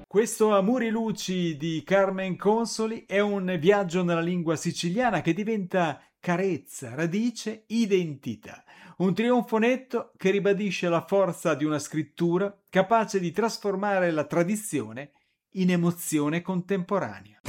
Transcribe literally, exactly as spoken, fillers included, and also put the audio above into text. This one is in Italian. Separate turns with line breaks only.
Questo Amori Luci di Carmen Consoli è un viaggio nella lingua siciliana che diventa carezza, radice, identità. Un trionfo netto che ribadisce la forza di una scrittura capace di trasformare la tradizione in emozione contemporanea.